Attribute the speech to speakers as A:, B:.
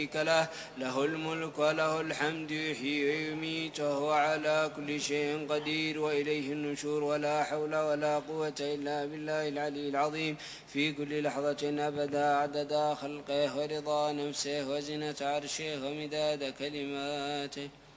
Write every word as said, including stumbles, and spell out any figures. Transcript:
A: له له الملك وله الحمد يحيي ويميت وهو على كل شيء قدير وإليه النشور ولا حول ولا قوة إلا بالله العلي العظيم في كل لحظة أبدا عدد خلقه ورضا نفسه وزنة عرشه ومداد كلماته.